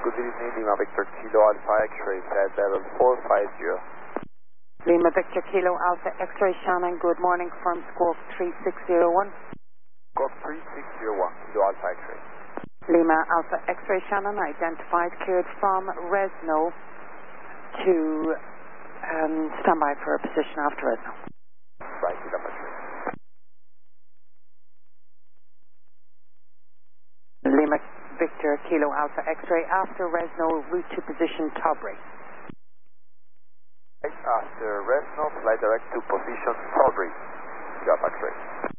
Good evening, Lima Victor Kilo Alpha X-ray, flight level 450. Lima Victor Kilo Alpha X-ray Shannon, good morning, firm squawk 3601. Squawk 3601, Kilo Alpha X-ray. Lima Alpha X-ray Shannon, identified, cleared from Resno to stand by for a position after Resno. Right, Lima X-ray. Lima Victor Kilo Alpha X-ray after Resno, route to position Tobry. After Resno, flight direct to position Tobry, Kilo Alpha X-ray.